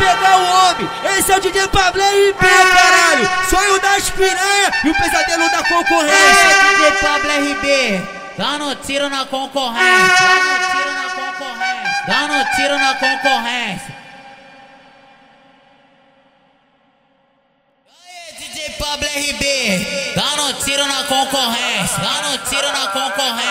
pegar o homem. Esse é o DJ Pablo RB, caralho. Sonho das piranha e o pesadelo da concorrência. DJ Pablo RB, dando tiro na concorrência. Dando tiro na concorrência. DJ Pablo RB, dando tiro na concorrência. Dando tiro na concorrência.